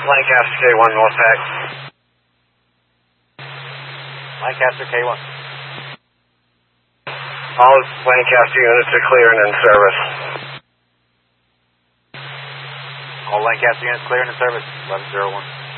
Lancaster K1, North Pack. Lancaster K1. All Lancaster units are clear and in service. All Lancaster units clear and in service, 1101.